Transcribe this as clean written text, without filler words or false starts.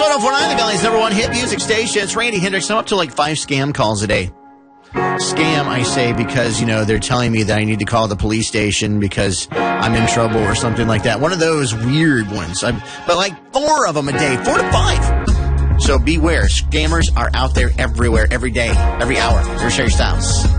104.9, the Valley's #1 hit music station. It's Randy Hendricks. I'm up to like 5 scam calls a day. Scam, I say, because, they're telling me that I need to call the police station because I'm in trouble or something like that. One of those weird ones. But like 4 of them a day, 4 to 5. So beware. Scammers are out there everywhere, every day, every hour. Here's Sherry Styles.